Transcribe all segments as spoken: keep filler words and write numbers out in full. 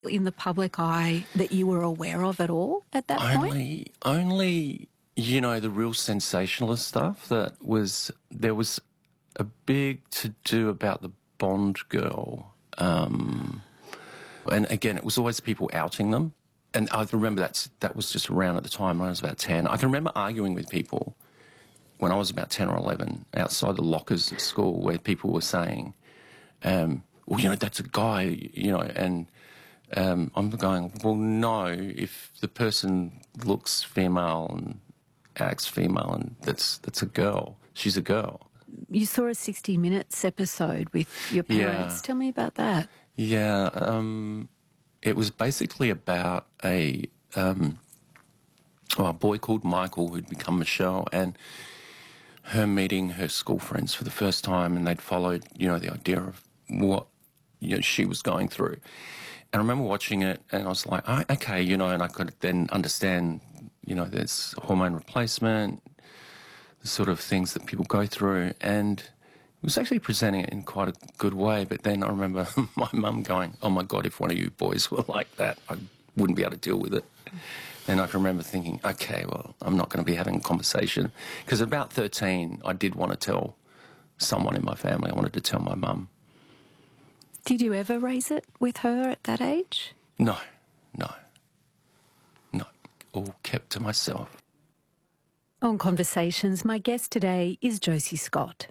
in the public eye that you were aware of at all at that only, point? Only, you know, the real sensationalist stuff that was, there was a big to-do about the Bond girl. Um, and again, it was always people outing them. And I remember that's, that was just around at the time when I was about ten. I can remember arguing with people when I was about ten or eleven outside the lockers at school where people were saying, um, well, you know, that's a guy, you know, and um, I'm going, well, no, if the person looks female and acts female and that's, that's a girl, she's a girl. You saw a sixty minutes episode with your parents. Yeah. Tell me about that. Yeah, um, it was basically about a, um, well, a boy called Michael who'd become Michelle, and her meeting her school friends for the first time, and they'd followed, you know, the idea of what, you know, she was going through. And I remember watching it, and I was like, oh, okay, you know, and I could then understand, you know, there's hormone replacement, the sort of things that people go through, and it was actually presenting it in quite a good way. But then I remember my mum going, oh my God, if one of you boys were like that, I wouldn't be able to deal with it. And I can remember thinking, okay, well, I'm not going to be having a conversation. Because at about thirteen, I did want to tell someone in my family. I wanted to tell my mum. Did you ever raise it with her at that age? No, no, no. All kept to myself. On Conversations, my guest today is Josie Scott.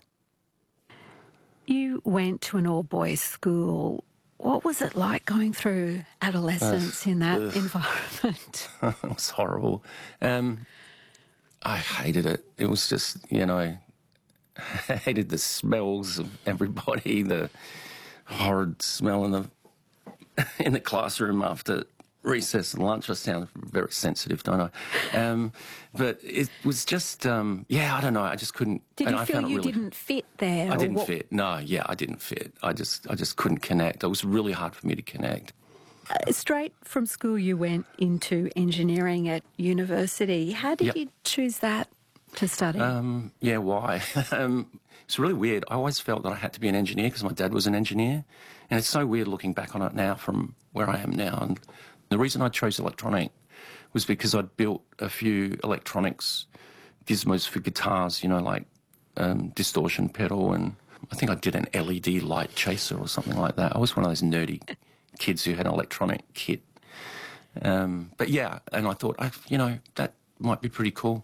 You went to an all-boys school. What was it like going through adolescence uh, in that ugh. environment? It was horrible. Um, I hated it. It was just, you know, I hated the smells of everybody, the horrid smell in the in the classroom after recess and lunch. I sound very sensitive, don't I? Um, but it was just, um, yeah, I don't know. I just couldn't. Did you I feel you really, didn't fit there? I didn't what? fit. No, yeah, I didn't fit. I just, I just couldn't connect. It was really hard for me to connect. Uh, straight from school, you went into engineering at university. How did yep. you choose that to study? Um, yeah, why? um, it's really weird. I always felt that I had to be an engineer because my dad was an engineer, and it's so weird looking back on it now from where I am now. And the reason I chose electronic was because I'd built a few electronics gizmos for guitars, you know, like um, distortion pedal, and I think I did an L E D light chaser or something like that. I was one of those nerdy kids who had an electronic kit. Um, but yeah, and I thought, I, you know, that might be pretty cool.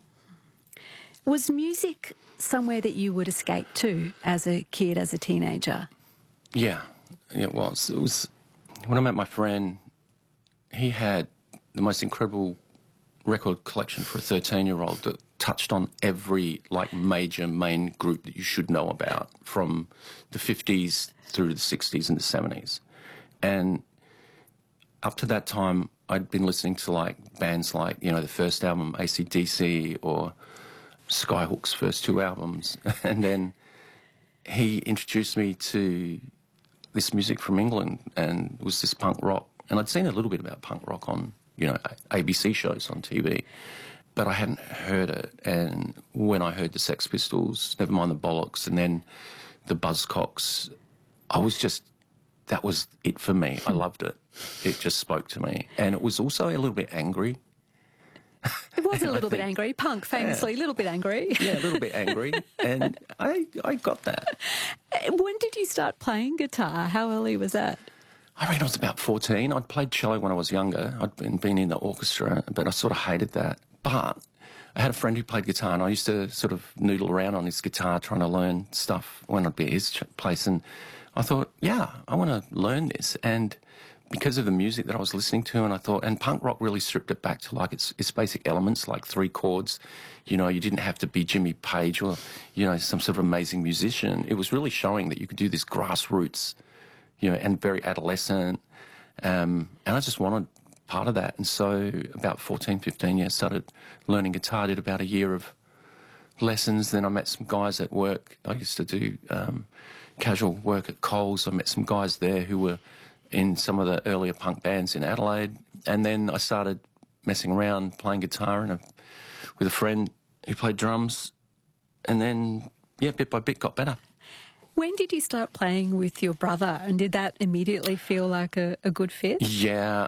Was music somewhere that you would escape to as a kid, as a teenager? Yeah, it was. It was when I met my friend. He had the most incredible record collection for a thirteen-year-old that touched on every, like, major main group that you should know about, from the fifties through to the sixties and the seventies. And up to that time, I'd been listening to, like, bands like, you know, the first album, A C D C, or Skyhook's first two albums. And then he introduced me to this music from England, and it was this punk rock. And I'd seen a little bit about punk rock on, you know, A B C shows on T V, but I hadn't heard it. And when I heard the Sex Pistols, never mind the Bollocks, and then the Buzzcocks, I was just, that was it for me. I loved it. It just spoke to me. And it was also a little bit angry. It was a little bit angry. Punk, famously, a yeah. little bit angry. Yeah, a little bit angry. And I, I got that. When did you start playing guitar? How early was that? I reckon I was about fourteen. I'd played cello when I was younger. I'd been, been in the orchestra, but I sort of hated that. But I had a friend who played guitar, and I used to sort of noodle around on his guitar trying to learn stuff when I'd be at his place. And I thought, yeah, I want to learn this. And because of the music that I was listening to, and I thought, and punk rock really stripped it back to, like, its, its basic elements, like three chords. You know, you didn't have to be Jimmy Page or, you know, some sort of amazing musician. It was really showing that you could do this grassroots, you know, and very adolescent. Um, and I just wanted part of that. And so about fourteen, fifteen years, started learning guitar. I did about a year of lessons. Then I met some guys at work. I used to do um, casual work at Coles. I met some guys there who were in some of the earlier punk bands in Adelaide. And then I started messing around, playing guitar and a, with a friend who played drums. And then, yeah, bit by bit got better. When did you start playing with your brother, and did that immediately feel like a, a good fit? Yeah,